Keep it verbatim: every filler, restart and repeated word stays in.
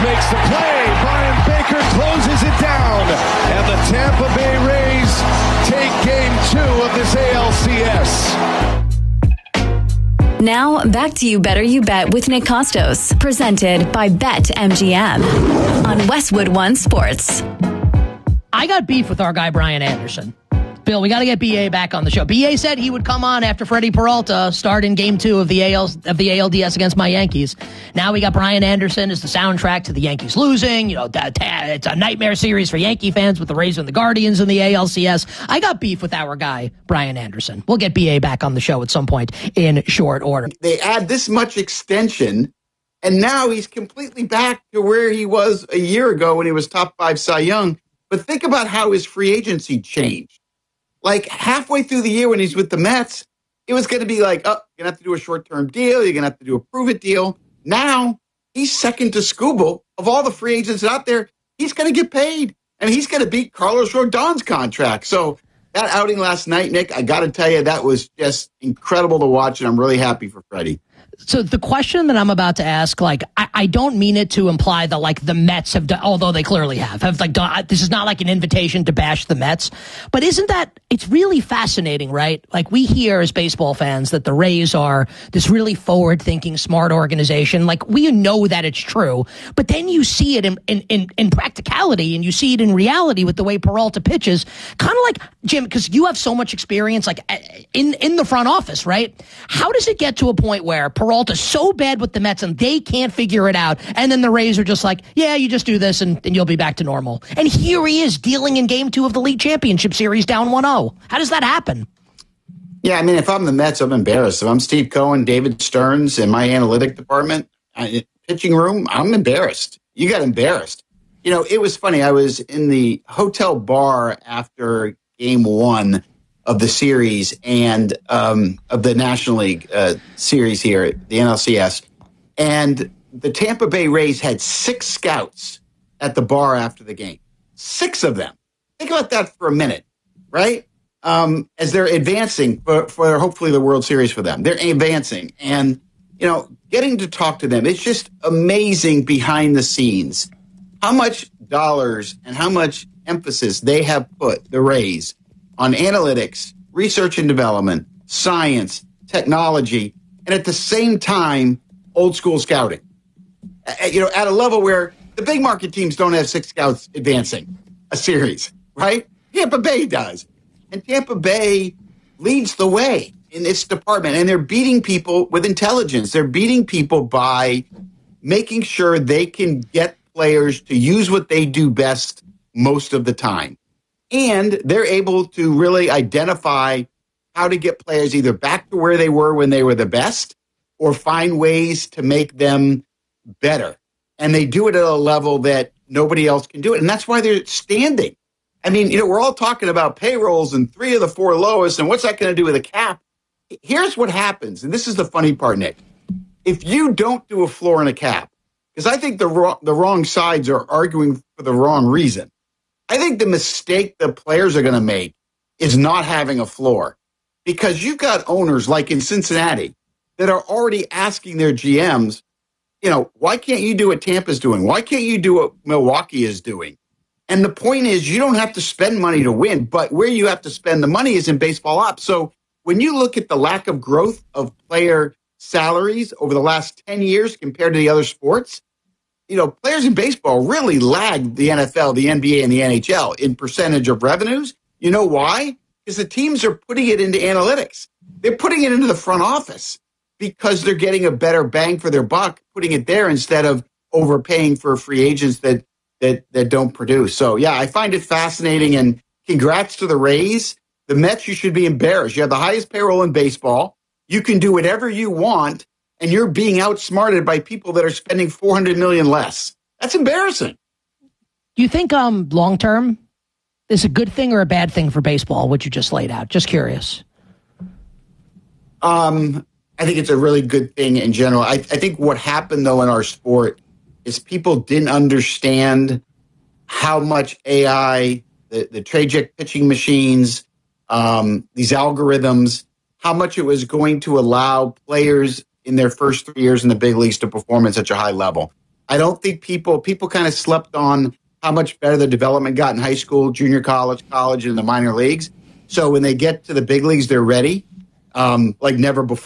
makes the play. Brian Baker closes it down. And the Tampa Bay Rays take game two of this A L C S. Now, back to You Better You Bet with Nick Costos, presented by BetMGM on Westwood One Sports. I got beef with our guy, Brian Anderson. Bill, we got to get B A back on the show. B A said he would come on after Freddie Peralta start in game two of the A L of the A L D S against my Yankees. Now we got Brian Anderson as the soundtrack to the Yankees losing. You know, that, it's a nightmare series for Yankee fans with the Rays and the Guardians in the A L C S. I got beef with our guy, Brian Anderson. We'll get B A back on the show at some point in short order. They add this much extension, and now he's completely back to where he was a year ago when he was top five Cy Young. But think about how his free agency changed. Like halfway through the year when he's with the Mets, it was going to be like, oh, you're going to have to do a short-term deal. You're going to have to do a prove-it deal. Now he's second to Skubal. Of all the free agents out there, he's going to get paid. And he's going to beat Carlos Rodon's contract. So that outing last night, Nick, I got to tell you, that was just incredible to watch, and I'm really happy for Freddie. So the question that I'm about to ask, like, I, I don't mean it to imply that, like, the Mets have done, although they clearly have, have, like, done, this is not like an invitation to bash the Mets, but isn't that, it's really fascinating, right? Like, we hear as baseball fans that the Rays are this really forward-thinking, smart organization. Like, we know that it's true, but then you see it in, in, in, in practicality, and you see it in reality with the way Peralta pitches, kind of like, Jim, because you have so much experience, like, in, in the front office, right? How does it get to a point where Peralta's so bad with the Mets and they can't figure it out, and then the Rays are just like, yeah, you just do this and, and you'll be back to normal. And here he is dealing in game two of the league championship series down one oh. How does that happen? Yeah, I mean, if I'm the Mets, I'm embarrassed. If I'm Steve Cohen, David Stearns, in my analytic department, I, pitching room, I'm embarrassed. You got embarrassed. You know, it was funny. I was in the hotel bar after game one of the series and um, of the National League uh, series here, the N L C S. And the Tampa Bay Rays had six scouts at the bar after the game. Six of them. Think about that for a minute, right? Um, as they're advancing for, for hopefully the World Series for them. They're advancing. And, you know, getting to talk to them, it's just amazing behind the scenes how much dollars and how much emphasis they have put, the Rays, on analytics, research and development, science, technology, and at the same time, old school scouting. You know, at a level where the big market teams don't have six scouts advancing a series, right? Tampa Bay does. And Tampa Bay leads the way in this department. And they're beating people with intelligence. They're beating people by making sure they can get players to use what they do best most of the time. And they're able to really identify how to get players either back to where they were when they were the best or find ways to make them better. And they do it at a level that nobody else can do it. And that's why they're standing. I mean, you know, we're all talking about payrolls and three of the four lowest and what's that going to do with a cap? Here's what happens. And this is the funny part, Nick. If you don't do a floor and a cap, because I think the wrong, the wrong sides are arguing for the wrong reason. I think the mistake the players are going to make is not having a floor, because you've got owners like in Cincinnati that are already asking their G Ms, you know, why can't you do what Tampa's doing? Why can't you do what Milwaukee is doing? And the point is, you don't have to spend money to win, but where you have to spend the money is in baseball ops. So when you look at the lack of growth of player salaries over the last ten years compared to the other sports, you know, players in baseball really lag the N F L, the N B A, and the N H L in percentage of revenues. You know why? Because the teams are putting it into analytics. They're putting it into the front office because they're getting a better bang for their buck, putting it there instead of overpaying for free agents that that that don't produce. So, yeah, I find it fascinating, and congrats to the Rays. The Mets, you should be embarrassed. You have the highest payroll in baseball. You can do whatever you want, and you're being outsmarted by people that are spending four hundred million dollars less. That's embarrassing. Do you think um, long-term is a good thing or a bad thing for baseball, what you just laid out? Just curious. Um, I think it's a really good thing in general. I, I think what happened, though, in our sport is people didn't understand how much A I, the, the Tragic pitching machines, um, these algorithms, how much it was going to allow players in their first three years in the big leagues to perform at such a high level. I don't think people people kind of slept on how much better the development got in high school, junior college, college, and the minor leagues. So when they get to the big leagues, they're ready, um, like never before.